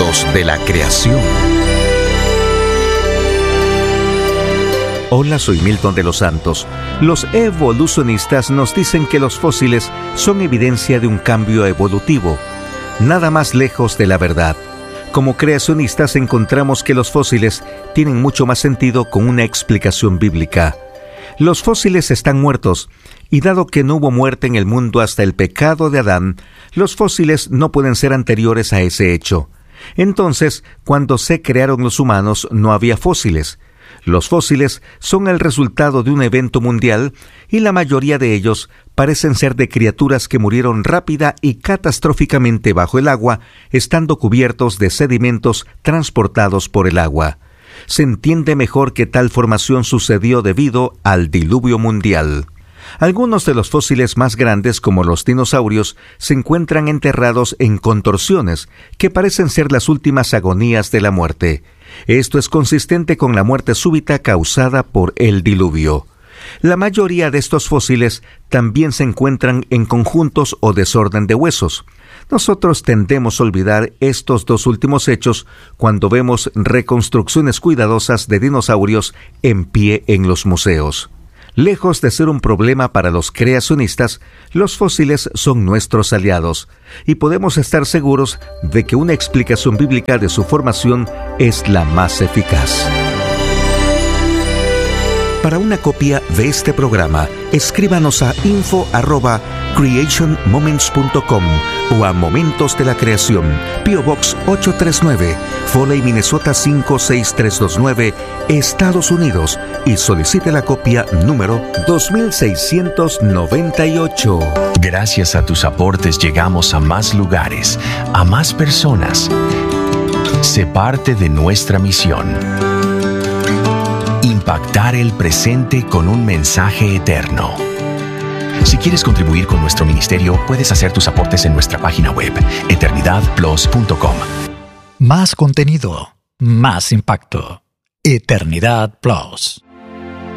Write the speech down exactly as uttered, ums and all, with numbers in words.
Momentos de la creación. Hola, soy Milton de los Santos. Los evolucionistas nos dicen que los fósiles son evidencia de un cambio evolutivo, nada más lejos de la verdad. Como creacionistas encontramos que los fósiles tienen mucho más sentido con una explicación bíblica. Los fósiles están muertos, y dado que no hubo muerte en el mundo hasta el pecado de Adán, los fósiles no pueden ser anteriores a ese hecho. Entonces, cuando se crearon los humanos, no había fósiles. Los fósiles son el resultado de un evento mundial y la mayoría de ellos parecen ser de criaturas que murieron rápida y catastróficamente bajo el agua, estando cubiertos de sedimentos transportados por el agua. Se entiende mejor que tal formación sucedió debido al diluvio mundial. Algunos de los fósiles más grandes, como los dinosaurios, se encuentran enterrados en contorsiones, que parecen ser las últimas agonías de la muerte. Esto es consistente con la muerte súbita causada por el diluvio. La mayoría de estos fósiles también se encuentran en conjuntos o desorden de huesos. Nosotros tendemos a olvidar estos dos últimos hechos cuando vemos reconstrucciones cuidadosas de dinosaurios en pie en los museos. Lejos de ser un problema para los creacionistas, los fósiles son nuestros aliados, y podemos estar seguros de que una explicación bíblica de su formación es la más eficaz. Para una copia de este programa, escríbanos a info arroba creation moments punto com o a Momentos de la Creación, P O Box ocho tres nueve, Foley, Minnesota cinco seis tres dos nueve, Estados Unidos, y solicite la copia número dos mil seiscientos noventa y ocho. Gracias a tus aportes llegamos a más lugares, a más personas. Sé parte de nuestra misión. Impactar el presente con un mensaje eterno. Si quieres contribuir con nuestro ministerio, puedes hacer tus aportes en nuestra página web, eternidad plus punto com. Más contenido, más impacto. Eternidad Plus.